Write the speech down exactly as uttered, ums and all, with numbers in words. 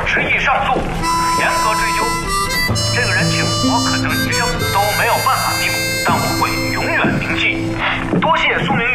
执意上诉，严格追究。这个人情我可能一生都没有办法弥补，但我会永远铭记。多谢苏明